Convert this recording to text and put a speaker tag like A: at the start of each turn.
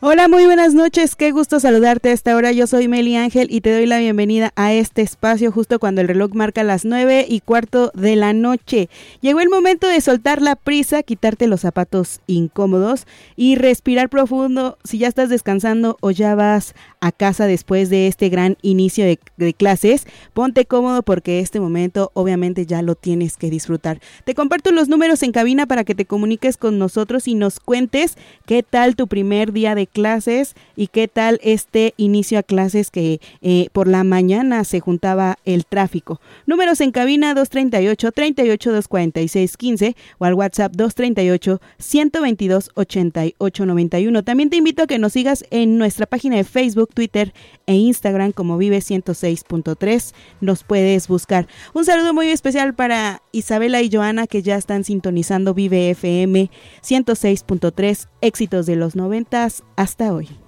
A: Hola, muy buenas noches, qué gusto saludarte a esta hora. Yo soy Meli Ángel y te doy la bienvenida a este espacio justo cuando el reloj marca las 9:15 de la noche. Llegó el momento de soltar la prisa, quitarte los zapatos incómodos y respirar profundo. Si ya estás descansando o ya vas a casa después de este gran inicio de clases, ponte cómodo porque este momento obviamente ya lo tienes que disfrutar. Te comparto los números en cabina para que te comuniques con nosotros y nos cuentes qué tal tu primer día de clases y qué tal este inicio a clases que por la mañana se juntaba el tráfico. Números en cabina 238-246-15 o al WhatsApp 238-122-8891. También te invito a que nos sigas en nuestra página de Facebook, Twitter e Instagram como Vive 106.3. Nos puedes buscar. Un saludo muy especial para Isabela y Joana que ya están sintonizando Vive FM 106.3, éxitos de los 90s hasta hoy.